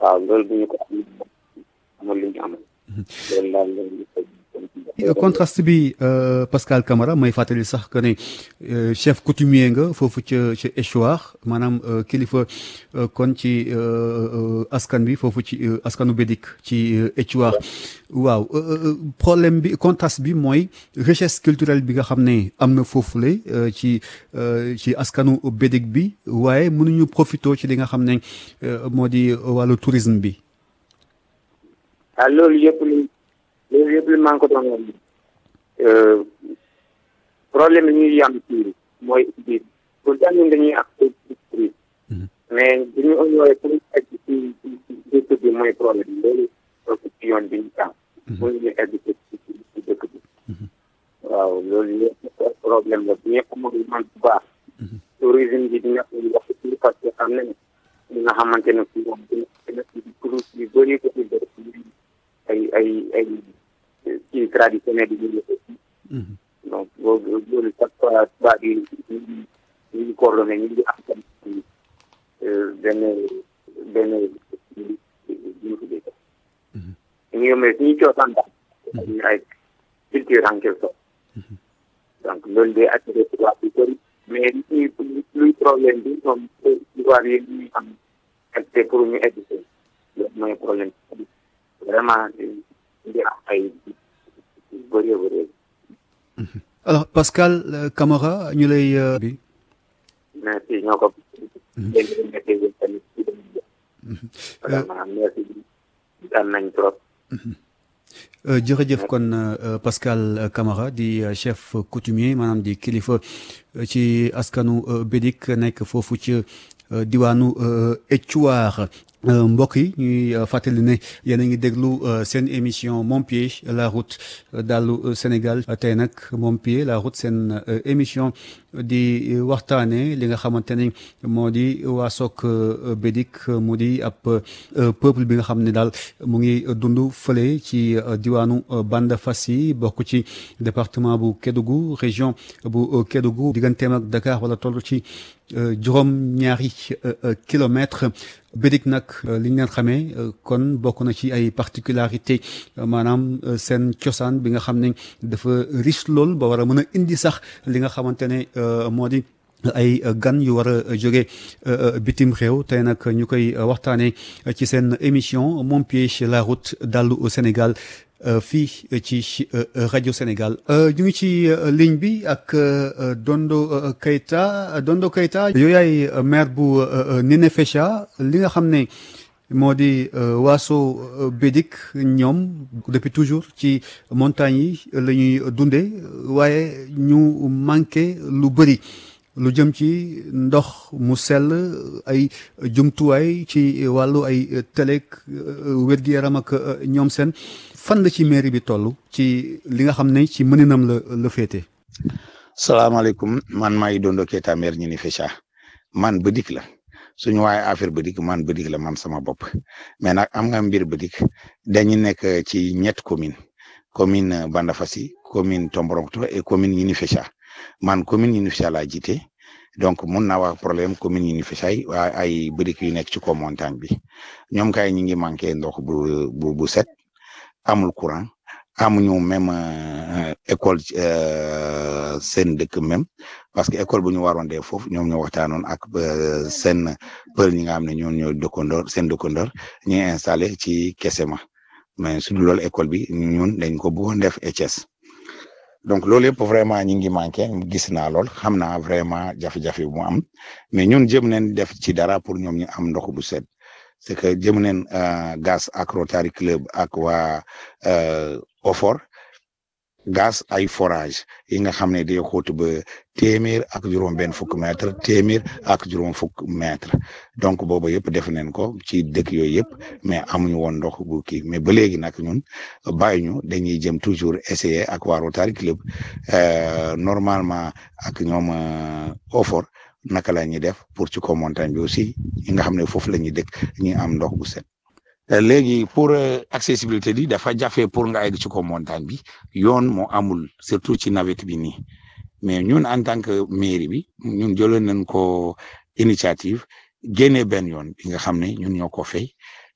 waaw loolu bu ñu ko amul lu ñu amal loolu daal contraste bi Pascal Camara may fàttali sax que ne chef coutumier nga foofu ca Échoir maanaam kilifa kon ci askan bi foofu ci askanu Bédik ci Échoir waaw problème bi contraste bi mooy richesse culturelle bi nga xam ne am na foofule ci askanu Bédik bi waaye mënuñu profité ci li nga xam ne moo di wàllu tourisme bi. ah loolu yëpp li maa ngi ko doon wax problème yi ñuy am ci mooy biir pour ñun dañuy ak tourisme mais bu ñu ñëwee pour egg ci dëkk bi mooy problème loolu ci yoon bi ñu tàmm pour ñu egg ci dëkk bi waaw loolu yëpp problème la bu ñu amul man bu baax tourisme bi dina wax ci parce que xam nañ ñi nga xamante ne fi moom dina tourisme yu bëri ko ci dëkk ay ci traditionnel yi ñu donc loolu chaque fois tubaab yi ñu coordonné ñu ngi am tam benn ñu tuddee ko ñu yomee suñu coosaan daal ñu ay culture en quelque sorte donc loolu day attiré tubaab yu bëri mais luy problème bi moom tubaab yi ñuy am accès pour ñu egg loolu mooy problème vraiment di am ay bëri bëri. Alors Pascal Camara ñu lay bi merci ñoo ko vraiment merci daan nañ trop. jërëjëf kon Pascal Camara di chef coutumier maanaam di kilifa ci askanu Bédik nekk foofu ci diwaanu Échoir. mbokk yi ñuy fàttali ne yéen a ngi déglu seen émission Mon Pied la route dallu Sénégal tey nag Mon Pied la route seen émission di waxtaane li nga xamante ne moo di waasook Bédik mu di ab peuple bi nga xam ne daal mu ngi dund fële ci diwaanu Bandafassi bokk ci département bu Kédougou région bu Kédougou digganteem ak Dakar wala toll ci juróom ñaari kilomètres Bédik nag li ñu leen xamee kon bokk na ci ay particularité maanaam seen cosaan bi nga xam ne dafa riche lool ba war a mën a indi sax li nga xamante ne moo di ay gan yu war a jóge bitim réew tey nag ñu koy waxtaanee ci seen émission Mon Pied la route dallu Sénégal fii ci rajo Sénégal ñu ngi ci ligne bi ak Dondo Keita yow yaay maire bu Ninifécha li nga xam ne moo di waaso Bédik ñoom depuis toujours ci montagnes yi la ñuy dundee waaye ñu manqué lu bëri lu jëm ci ndox mu sell ay jumtuwaay ci wàllu ay télé wér-gu-yaram ak ñoom seen fan la ci mairie bi toll ci li nga xam ne ci mëninam la féete. salaamaaleykum man maay Dondo Keita maire Ninifécha man Bédik la suñu waaye affaire Bédik man Bédik la man sama bopp mais nag am nga mbir Bédik dañu nekk ci ñett commune Bandafassi commune Tomboronkoto et commune Ninifécha man commune Ninifécha laa jiite donc mun naa wax problème commune Ninifécha yi waaye ay Bédik yu nekk ci kaw montagne bi ñoom kay ñi ngi manqué ndox bu set amul courant amuñu même école seen dëkk même parce que école bu ñu waroon dee foofu ñoom ñoo waxtaanoon ak seen pël ñi nga xam ne ñoo dëkkandoor seen dëkkandoor ñu installé ci Kesema mais su dul loolu école bi ñun dañ ko bëggoon def ETS donc loolu yëpp vraiment ñi ngi manqué gis naa lool xam naa vraiment jafe-jafe bu mu am mais ñun jëm nañ def ci dara pour ñoom ñu am ndox bu set c'est que jëm nañ gas ak Rotary Club ak waa OFOR gas ay forage yi nga xam ne day xóot ba téeméer ak juróom-benn fukk mètre téeméer ak juróom fukk mètre donc boobu yëpp def nañ ko ci dëkk yooyu yëpp mais amuñu woon ndox bu kii mais ba léegi nag ñun bàyyi ñu dañuy jëm toujours essayer ak waa Rotary Club normalement ak ñoom OFOR naka la ñuy def pour ci kaw montagne bi aussi yi nga xam ne foofu la ñuy dëkk ñuy am ndox bu set. léegi pour accessibilité bi dafa jafe pour nga egg ci kaw montagne bi yoon moo amul surtout ci nawet bi nii mais ñun en tant que mairie bi ñun jëloon nañ ko initiative génnee benn yoon bi nga xam ne ñun ñoo ko fay